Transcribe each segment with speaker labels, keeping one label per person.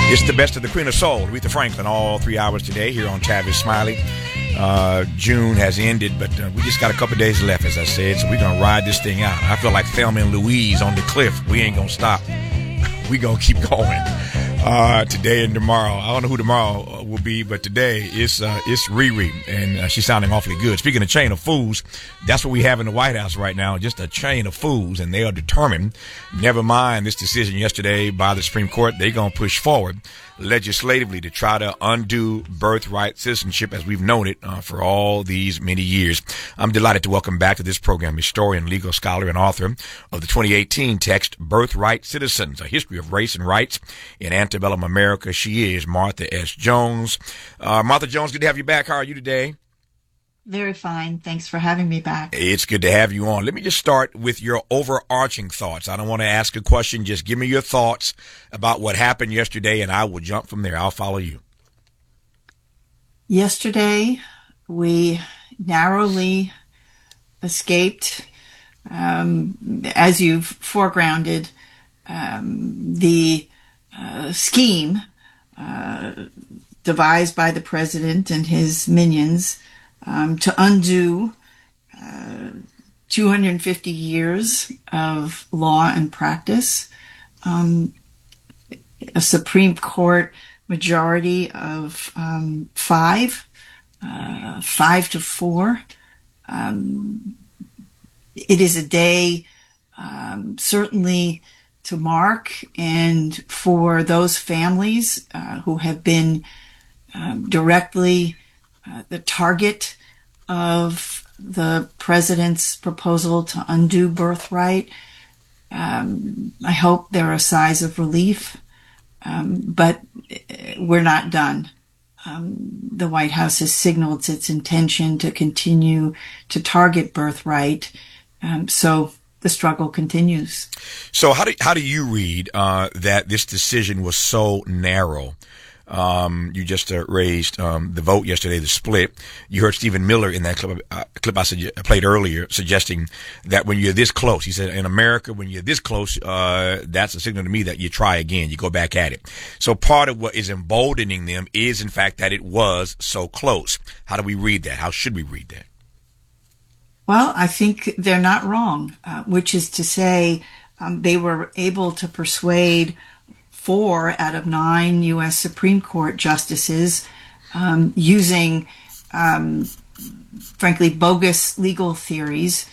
Speaker 1: It's the best of the Queen of Soul, Aretha Franklin, all 3 hours today here on Tavis Smiley. June has ended, but we just got a couple days left, as I said, so we're going to ride this thing out. I feel like Thelma and Louise on the cliff. We ain't going to stop. We going to keep going today and tomorrow. I don't know who tomorrow will be, but today it's Riri, and she's sounding awfully good. Speaking of chain of fools, that's what we have in the White House right now, just a chain of fools, and they are determined, never mind this decision yesterday by the Supreme Court, they're going to push forward legislatively to try to undo birthright citizenship as we've known it for all these many years. I'm delighted to welcome back to this program historian, legal scholar, and author of the 2018 text, Birthright Citizens, A History of Race and Rights in Antebellum America. She is Martha S. Jones. Martha Jones, good to have you back. How are you today?
Speaker 2: Very fine. Thanks for having me back.
Speaker 1: It's good to have you on. Let me just start with your overarching thoughts. I don't want to ask a question. Just give me your thoughts about what happened yesterday, and I will jump from there. I'll follow you.
Speaker 2: Yesterday, we narrowly escaped, as you've foregrounded, the scheme devised by the president and his minions to undo 250 years of law and practice. A Supreme Court majority of 5-4. It is a day certainly to mark, and for those families who have been directly the target of the president's proposal to undo birthright. I hope there are sighs of relief, but we're not done. The White House has signaled its intention to continue to target birthright, so the struggle continues.
Speaker 1: So how do you read that this decision was so narrow? You just raised the vote yesterday, the split. You heard Stephen Miller in that clip I played earlier suggesting that when you're this close, he said, in America, when you're this close, that's a signal to me that you try again, you go back at it. So part of what is emboldening them is, in fact, that it was so close. How do we read that? How should we read that?
Speaker 2: Well, I think they're not wrong, which is to say they were able to persuade 4 out of 9 U.S. Supreme Court justices using, frankly, bogus legal theories.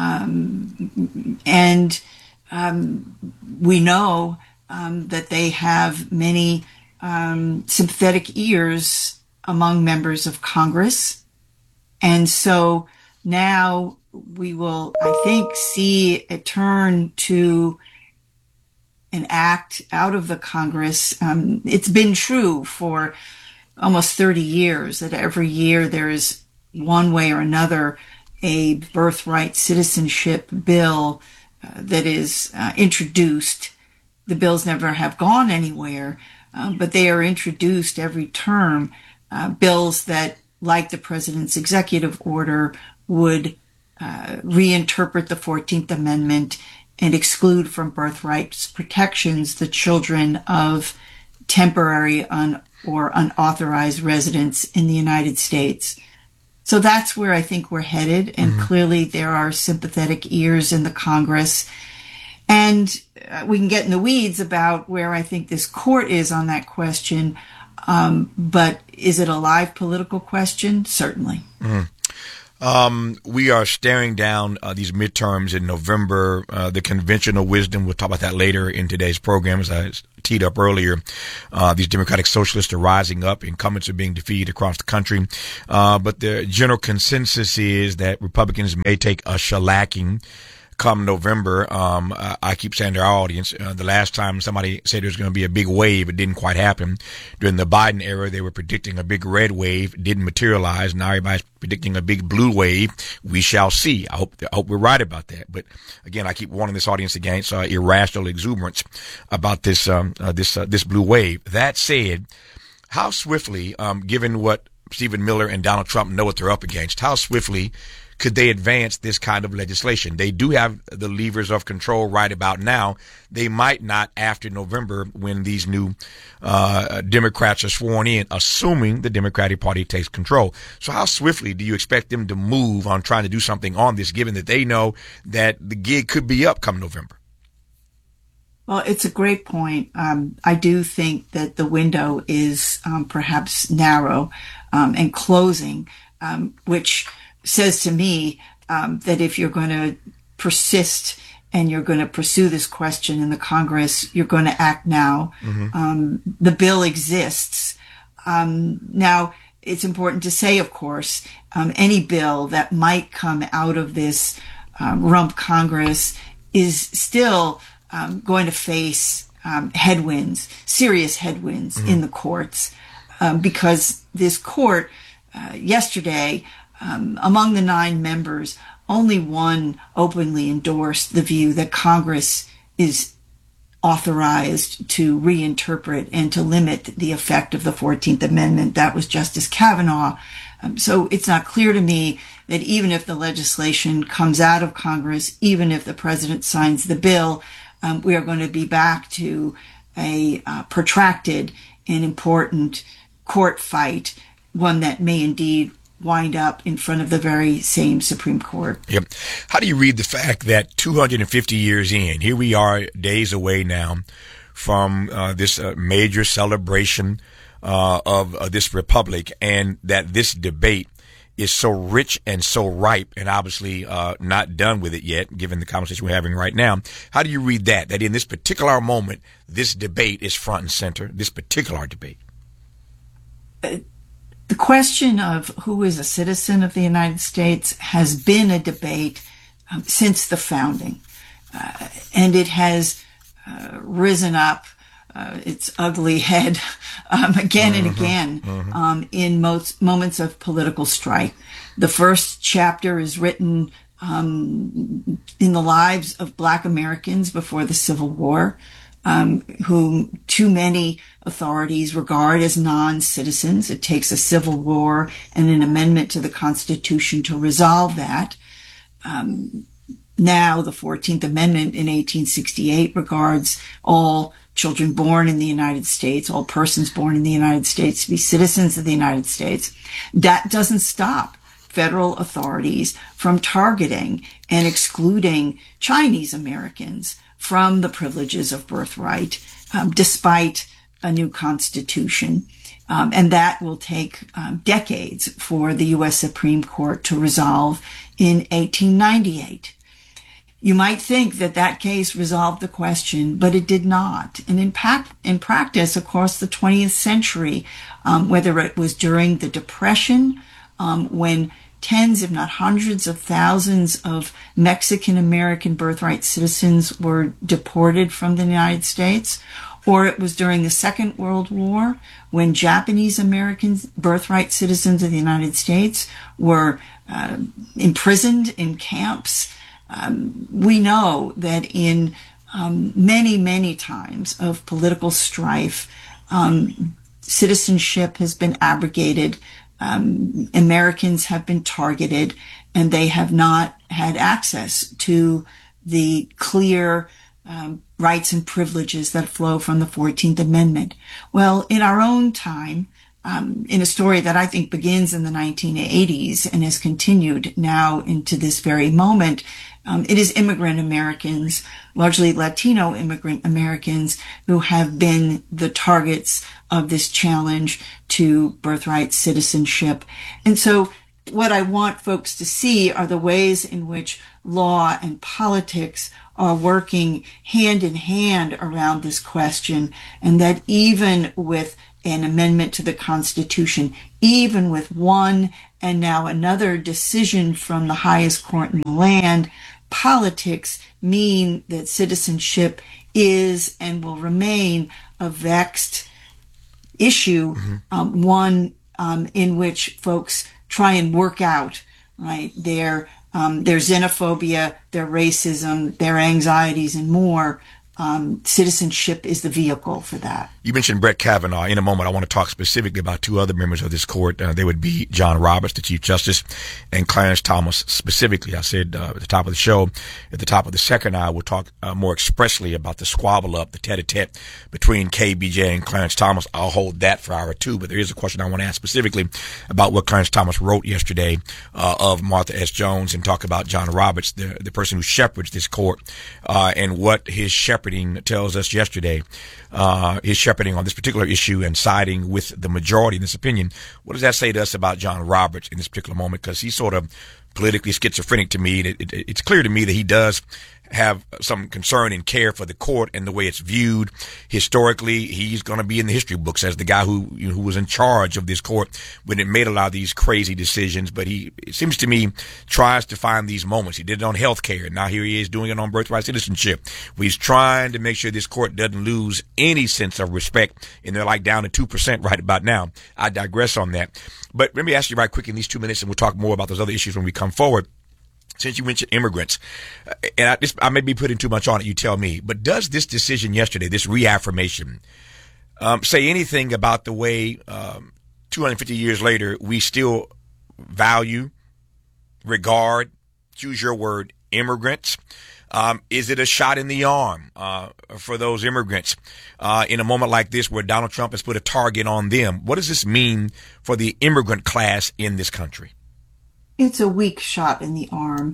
Speaker 2: And we know that they have many sympathetic ears among members of Congress. And so now we will, I think, see a turn to an act out of the Congress. It's been true for almost 30 years that every year there is one way or another a birthright citizenship bill that is introduced. The bills never have gone anywhere, but they are introduced every term, bills that, like the president's executive order, would reinterpret the 14th Amendment and exclude from birthright protections the children of temporary or unauthorized residents in the United States. So that's where I think we're headed, and clearly there are sympathetic ears in the Congress. And we can get in the weeds about where I think this court is on that question, but is it a live political question? Certainly.
Speaker 1: We are staring down these midterms in November, the conventional wisdom. We'll talk about that later in today's program. As I teed up earlier, these Democratic Socialists are rising up. Incumbents are being defeated across the country. But the general consensus is that Republicans may take a shellacking come November. I keep saying to our audience, the last time somebody said there's going to be a big wave, it didn't quite happen. During the Biden era, they were predicting a big red wave. It didn't materialize. Now everybody's predicting a big blue wave. We shall see. I hope we're right about that. But again, I keep warning this audience against irrational exuberance about this blue wave. That said, how swiftly, given what Stephen Miller and Donald Trump know what they're up against, how swiftly could they advance this kind of legislation? They do have the levers of control right about now. They might not after November when these new Democrats are sworn in, assuming the Democratic Party takes control. So how swiftly do you expect them to move on trying to do something on this, given that they know that the gig could be up come November?
Speaker 2: Well, it's a great point. I do think that the window is perhaps narrow and closing, which says to me that if you're going to persist and you're going to pursue this question in the Congress, you're going to act now. The bill exists. Now, it's important to say, of course, any bill that might come out of this rump Congress is still going to face headwinds, serious headwinds in the courts, because this court yesterday, among the 9 members, only one openly endorsed the view that Congress is authorized to reinterpret and to limit the effect of the 14th Amendment. That was Justice Kavanaugh. So it's not clear to me that even if the legislation comes out of Congress, even if the president signs the bill, we are going to be back to a protracted and important court fight, one that may indeed wind up in front of the very same Supreme Court.
Speaker 1: Yep. How do you read the fact that 250 years in, here we are days away now from this major celebration of this republic, and that this debate is so rich and so ripe and obviously not done with it yet, given the conversation we're having right now? How do you read that in this particular moment, this debate is front and center, this particular debate?
Speaker 2: The question of who is a citizen of the United States has been a debate since the founding, and it has risen up its ugly head again and again in most moments of political strife. The first chapter is written in the lives of Black Americans before the Civil War, whom too many authorities regard as non-citizens. It takes a civil war and an amendment to the Constitution to resolve that. Now, the 14th Amendment in 1868 regards all children born in the United States, all persons born in the United States, to be citizens of the United States. That doesn't stop federal authorities from targeting and excluding Chinese Americans from the privileges of birthright, despite a new constitution. And that will take decades for the U.S. Supreme Court to resolve in 1898. You might think that that case resolved the question, but it did not. And in practice, across the 20th century, whether it was during the Depression, when tens, if not hundreds of thousands of Mexican-American birthright citizens were deported from the United States, or it was during the Second World War, when Japanese-American birthright citizens of the United States were imprisoned in camps. We know that in many, many times of political strife, citizenship has been abrogated. Americans have been targeted, and they have not had access to the clear rights and privileges that flow from the 14th Amendment. Well, in our own time, in a story that I think begins in the 1980s and has continued now into this very moment, it is immigrant Americans, largely Latino immigrant Americans, who have been the targets of this challenge to birthright citizenship. And so what I want folks to see are the ways in which law and politics are working hand in hand around this question, and that even with an amendment to the Constitution, even with one and now another decision from the highest court in the land, politics mean that citizenship is and will remain a vexed issue, one in which folks try and work out, right, their xenophobia, their racism, their anxieties, and more citizenship is the vehicle for that.
Speaker 1: You mentioned Brett Kavanaugh. In a moment, I want to talk specifically about two other members of this court. They would be John Roberts, the Chief Justice, and Clarence Thomas specifically. I said at the top of the show, at the top of the second hour, we'll talk more expressly about the squabble up, the tete-a-tete between KBJ and Clarence Thomas. I'll hold that for hour two, but there is a question I want to ask specifically about what Clarence Thomas wrote yesterday of Martha S. Jones, and talk about John Roberts, the person who shepherds this court, and what his shepherding tells us yesterday, his shepherding on this particular issue and siding with the majority in this opinion. What does that say to us about John Roberts in this particular moment? Because he's sort of politically schizophrenic to me. It's clear to me that he does have some concern and care for the court and the way it's viewed historically. He's going to be in the history books as the guy who was in charge of this court when it made a lot of these crazy decisions. But he, it seems to me, tries to find these moments. He did it on health care. Now here he is doing it on birthright citizenship. He's trying to make sure this court doesn't lose any sense of respect, and they're like down to 2% right about now. I digress on that. But let me ask you right quick in these 2 minutes, and we'll talk more about those other issues when we come forward. Since you mentioned immigrants, and I may be putting too much on it, you tell me, but does this decision yesterday, this reaffirmation, say anything about the way 250 years later we still value, regard, choose your word, immigrants? Is it a shot in the arm for those immigrants in a moment like this where Donald Trump has put a target on them? What does this mean for the immigrant class in this country?
Speaker 2: It's a weak shot in the arm.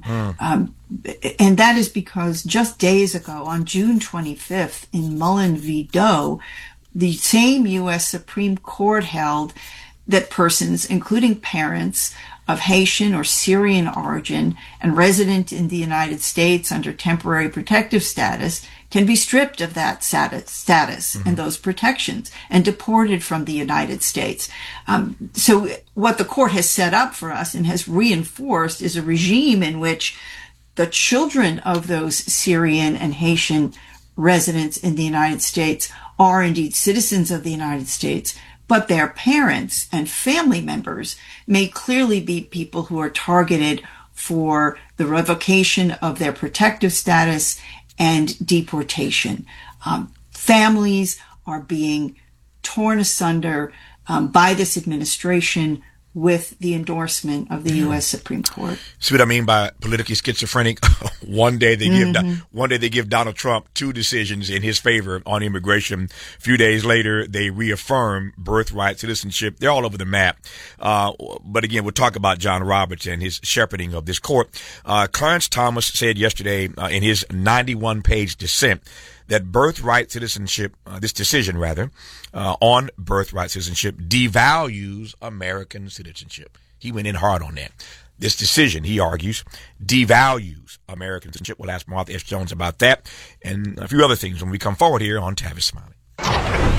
Speaker 2: And that is because just days ago, on June 25th, in Mullen v. Doe, the same U.S. Supreme Court held that persons, including parents of Haitian or Syrian origin and resident in the United States under temporary protective status, can be stripped of that status and those protections and deported from the United States. So what the court has set up for us and has reinforced is a regime in which the children of those Syrian and Haitian residents in the United States are indeed citizens of the United States, but their parents and family members may clearly be people who are targeted for the revocation of their protective status and deportation. Families are being torn asunder by this administration with the endorsement of the U.S. Supreme Court.
Speaker 1: See what I mean by politically schizophrenic? One day they give Donald Trump two decisions in his favor on immigration. A few days later, they reaffirm birthright citizenship. They're all over the map. But again, we'll talk about John Roberts and his shepherding of this court. Clarence Thomas said yesterday in his 91-page dissent that birthright citizenship, this decision rather, on birthright citizenship devalues American citizenship. He went in hard on that. This decision, he argues, devalues American citizenship. We'll ask Martha S. Jones about that and a few other things when we come forward here on Tavis Smiley.